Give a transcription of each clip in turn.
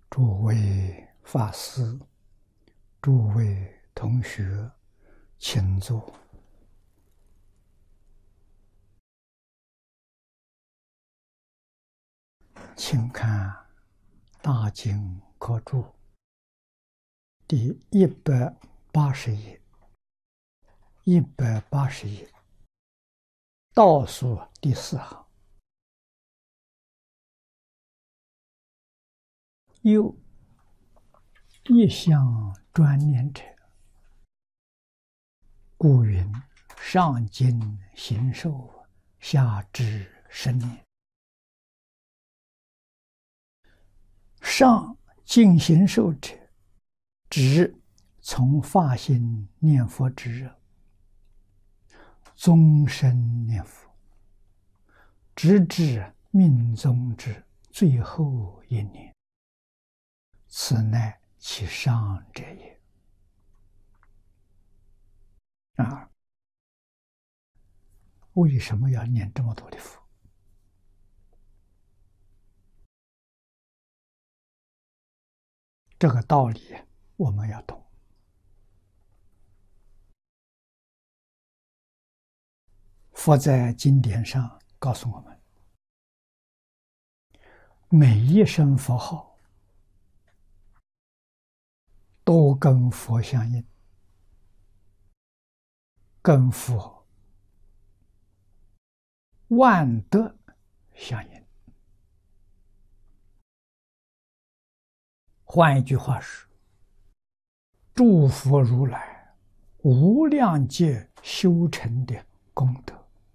诸位法师、诸位同学，请坐。请看《大经科注》第180页，180页倒数第4行。又一向专念者，故云上经行受，下至身念。上经行受者，指从发心念佛之日，终身念佛，直至命终之最后一年，此乃其上者也。为什么要念这么多的佛？这个道理我们要懂。佛在经典上告诉我们，每一声佛号都跟佛相应，跟佛万德相应。换一句话说，诸佛如来无量劫修成的功德，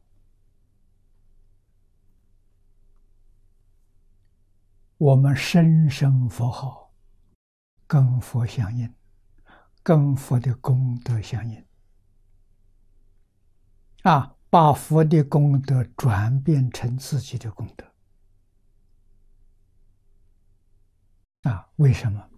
我们声声佛号跟佛相应，跟佛的功德相应，把佛的功德转变成自己的功德。为什么？